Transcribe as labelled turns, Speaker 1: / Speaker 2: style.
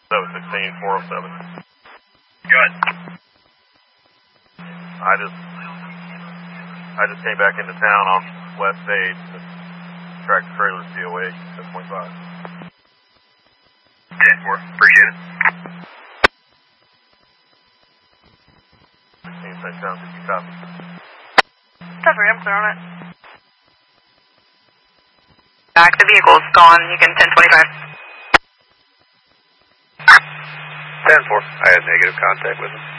Speaker 1: 716-407.
Speaker 2: Good.
Speaker 1: I just came back into town on West Stage. Tractor trailers DOA at 25.
Speaker 2: 10-4, appreciate it.
Speaker 1: 16 St. John, did you copy?
Speaker 3: Copy, I'm clear on it. Back, the vehicle's gone, you can 1025.
Speaker 2: 10-4, I had negative contact with him.